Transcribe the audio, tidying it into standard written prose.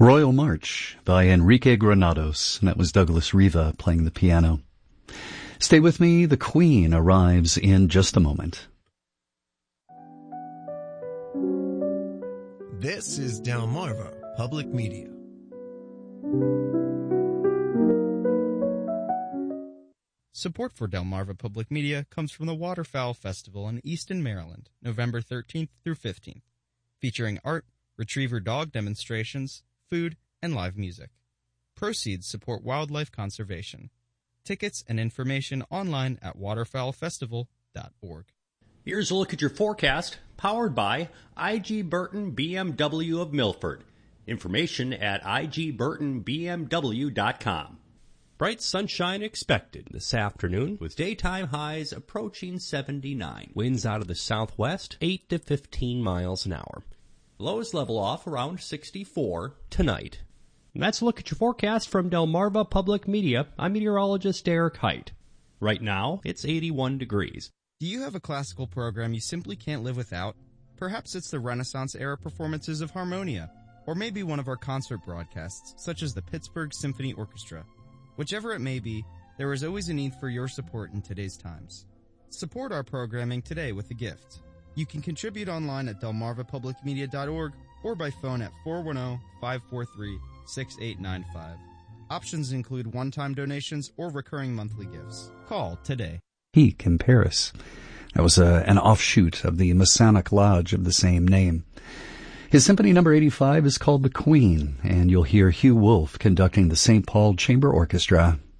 Royal March by Enrique Granados, and that was Douglas Riva playing the piano. Stay with me, the Queen arrives in just a moment. This is Delmarva Public Media. Support for Delmarva Public Media comes from the Waterfowl Festival in Easton, Maryland, November 13th through 15th, featuring art, retriever dog demonstrations, food, and live music. Proceeds support wildlife conservation. Tickets and information online at waterfowlfestival.org. Here's a look at your forecast, powered by I.G. Burton BMW of Milford. Information at igburtonbmw.com. Bright sunshine expected this afternoon, with daytime highs approaching 79. Winds out of the southwest, 8 to 15 miles an hour. Lows level off around 64 tonight. And that's a look at your forecast from Delmarva Public Media. I'm meteorologist Derek Height. Right now, it's 81 degrees. Do you have a classical program you simply can't live without? Perhaps it's the Renaissance-era performances of Harmonia, or maybe one of our concert broadcasts, such as the Pittsburgh Symphony Orchestra. Whichever it may be, there is always a need for your support in today's times. Support our programming today with a gift. You can contribute online at delmarvapublicmedia.org or by phone at 410-543-6895. Options include one-time donations or recurring monthly gifts. Call today. Peak in Paris. That was an offshoot of the Masonic Lodge of the same name. His Symphony No. 85 is called The Queen, and you'll hear Hugh Wolf conducting the St. Paul Chamber Orchestra.